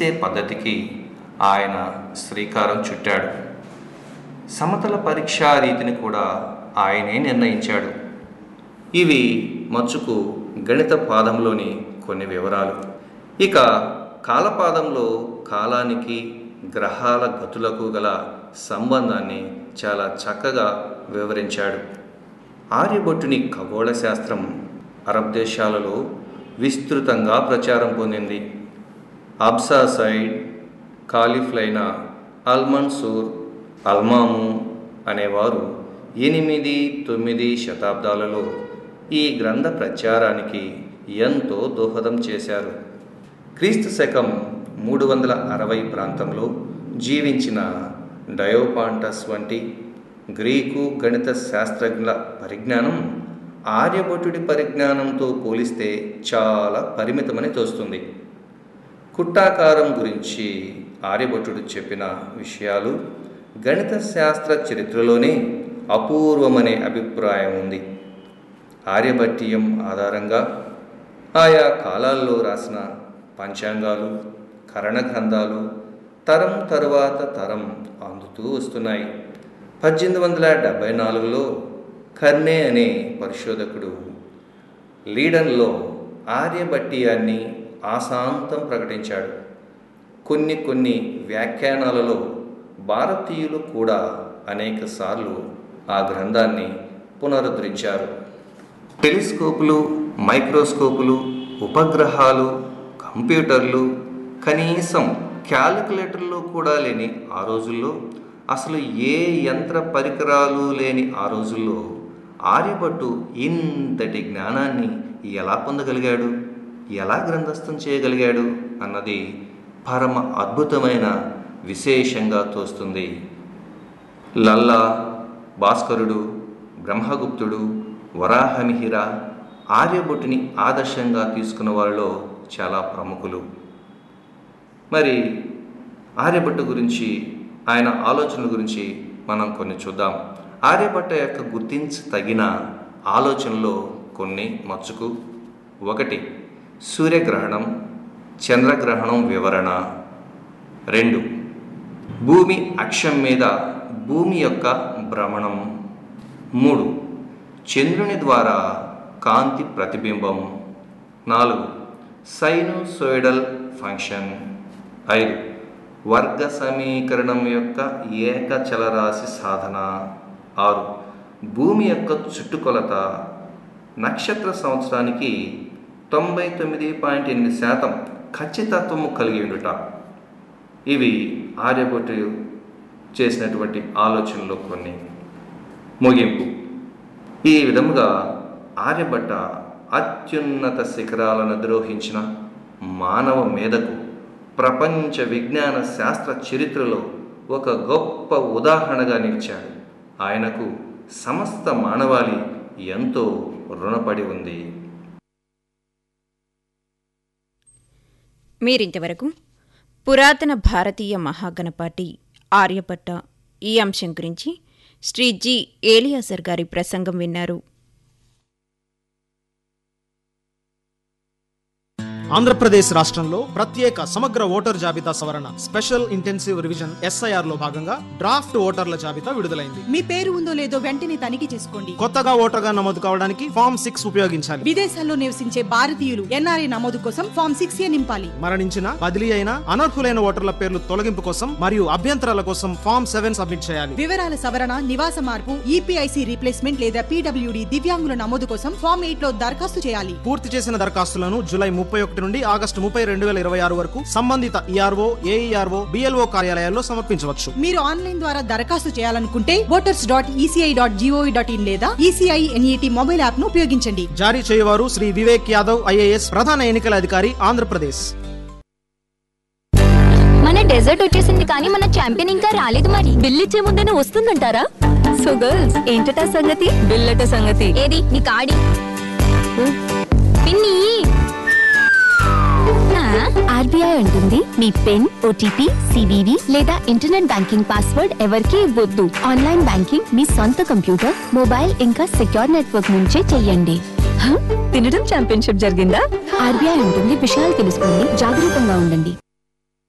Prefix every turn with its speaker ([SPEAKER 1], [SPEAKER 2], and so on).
[SPEAKER 1] ఇచ్చే పద్ధతికి ఆయన శ్రీకారం చుట్టాడు. సమతల పరీక్షా రీతిని కూడా ఆయనే నిర్ణయించాడు. ఇవి మచ్చుకు గణిత పాదంలోని కొన్ని వివరాలు. ఇక కాలపాదంలో కాలానికి గ్రహాల గతులకు గల సంబంధాన్ని చాలా చక్కగా వివరించాడు. ఆర్యభట్టుని ఖగోళ శాస్త్రం అరబ్ దేశాలలో విస్తృతంగా ప్రచారం పొందింది. అబ్సాసైడ్, కాలిఫ్లైనా, అల్మన్సూర్, అల్మాము అనేవారు 8-9 శతాబ్దాలలో ఈ గ్రంథ ప్రచారానికి ఎంతో దోహదం చేశారు. క్రీస్తు శకం 360 ప్రాంతంలో జీవించిన డయోపాంటస్ వంటి గ్రీకు గణిత శాస్త్రజ్ఞుల పరిజ్ఞానం ఆర్యభట్టుడి పరిజ్ఞానంతో పోలిస్తే చాలా పరిమితమని తోస్తుంది. కుట్టాకారం గురించి ఆర్యభట్టుడు చెప్పిన విషయాలు గణిత శాస్త్ర చరిత్రలోనే అపూర్వమనే అభిప్రాయం ఉంది. ఆర్యభట్టీయం ఆధారంగా ఆయా కాలాల్లో రాసిన పంచాంగాలు, కరణ గ్రంథాలు తరం తరువాత తరం అందుతూ వస్తున్నాయి. 1874లో కర్నే అనే పరిశోధకుడు లీడన్లో ఆర్యభట్టీయాన్ని ఆశాంతం ప్రకటించాడు. కొన్ని వ్యాఖ్యానాలలో భారతీయులు కూడా అనేక సార్లు ఆ గ్రంథాన్ని పునరుద్ధరించారు. టెలిస్కోపులు, మైక్రోస్కోపులు, ఉపగ్రహాలు, కంప్యూటర్లు, కనీసం క్యాలిక్యులేటర్లు కూడా లేని ఆ రోజుల్లో, అసలు ఏ యంత్ర పరికరాలు లేని ఆ రోజుల్లో ఆర్యభట్టు ఇంతటి జ్ఞానాన్ని ఎలా పొందగలిగాడు, ఎలా గ్రంథస్థం చేయగలిగాడు అన్నది పరమ అద్భుతమైన విశేషంగా తోస్తుంది. లల్లా, భాస్కరుడు, బ్రహ్మగుప్తుడు, వరాహమిహిర ఆర్యభట్టుని ఆదర్శంగా తీసుకున్న వారిలో చాలా ప్రముఖులు. మరి ఆర్యభట్టు గురించి, ఆయన ఆలోచనల గురించి మనం కొన్ని చూద్దాం. ఆర్యభట్ట యొక్క గుర్తించదగిన ఆలోచనలో కొన్ని మచ్చుకు. 1. సూర్యగ్రహణం, చంద్రగ్రహణం వివరణ. 2. భూమి అక్షం మీద భూమి యొక్క భ్రమణం. 3. చంద్రుని ద్వారా కాంతి ప్రతిబింబం. 4. Sinusoidal function. 5. వర్గ సమీకరణం యొక్క ఏకచలరాశి సాధన. 6. భూమి యొక్క చుట్టుకొలత. నక్షత్ర సంవత్సరానికి 99.8% ఖచ్చితత్వము కలిగి ఉండుట. ఇవి ఆర్యభట్టు చేసినటువంటి ఆలోచనలో కొన్ని. ముగింపు. ఈ విధముగా ఆర్యభట్ట అత్యున్నత శిఖరాలను అధిరోహించిన మానవ మేధకు ప్రపంచ విజ్ఞాన శాస్త్ర చరిత్రలో ఒక గొప్ప ఉదాహరణగా నిలిచాడు. ఆయనకు సమస్త మానవాళి ఎంతో రుణపడి ఉంది.
[SPEAKER 2] మీరింతవరకు పురాతన భారతీయ మహాగణపాటి ఆర్యభట్ట ఈ అంశం గురించి శ్రీ జి. ఏలియాసర్ గారి ప్రసంగం విన్నారు.
[SPEAKER 3] ఆంధ్రప్రదేశ్ రాష్ట్రంలో ప్రత్యేక సమగ్ర ఓటర్ జాబితా సవరణ స్పెషల్ ఇంటెన్సివ్ రివిజన్ SIR లో భాగంగా డ్రాఫ్ట్ ఓటర్ల జాబితా విడుదలైంది.
[SPEAKER 4] మీ పేరు ఉందో లేదో వెంటనే తనిఖీ చేసుకోండి.
[SPEAKER 3] కొత్తగా ఓటర్గా నమోదు కావడానికి ఫామ్ 6 ఉపయోగించాలి.
[SPEAKER 4] విదేశాల్లో నివసించే భారతీయులు NRI నమోదు కోసం ఫామ్ 6A నింపాలి.
[SPEAKER 3] మరణించిన, బదిలీ అయిన, అనర్హులైన ఓటర్ల పేర్లు తొలగింపు కోసం మరియు అభ్యంతరాల కోసం ఫామ్ 7 సబ్మిట్ చేయాలి.
[SPEAKER 4] వివరాల సవరణ, నివాస మార్పు, EPIC రీప్లేస్మెంట్ లేదా PWD దివ్యాంగుల నమోదు కోసం ఫామ్ 8 లో దరఖాస్తు చేయాలి.
[SPEAKER 3] పూర్తి చేసిన దరఖాస్తులను జూలై 31 నుండి ఆగస్టు 30, 2026 వరకు సంబంధిత ERO, AERO, BLO కార్యాలయాల్లో సమర్పించవచ్చు.
[SPEAKER 4] మీరు ఆన్లైన్ ద్వారా దరఖాస్తు చేయాలనుకుంటే voters.eci.gov.in లేదా ECI NET మొబైల్ యాప్ ను ఉపయోగించండి.
[SPEAKER 3] జారీ చేయవారు శ్రీ వివేక్ యాదవ్ IAS, ప్రధాన ఎన్నికల అధికారి, ఆంధ్రప్రదేశ్.
[SPEAKER 5] మన డెజర్ట్ వచ్చేసింది కానీ మన ఛాంపియన్ ఇంకా రాలేదు. మరి బిల్ ఇచ్చే ముందేనే వస్తుందంటారా? సో గర్ల్స్, ఏంటట సంగతి? బిల్లట సంగతి ఏది? నీ కార్డి పిన్ని. RBI అంటుంది మీ పిన్, OTP, CVV లేదా ఇంటర్నెట్ బ్యాంకింగ్ పాస్వర్డ్ ఎవరికీ ఇవ్వొద్దు. ఆన్లైన్ బ్యాంకింగ్ మీ సొంత కంప్యూటర్, మొబైల్ ఇంకా సెక్యూర్ నెట్వర్క్ నుంచే చెయ్యండి. తినడం ఛాంపియన్షిప్ జరిగిందా? RBI అంటుంది విషయాలు తెలుసుకోండి, జాగరూకంగా ఉండండి.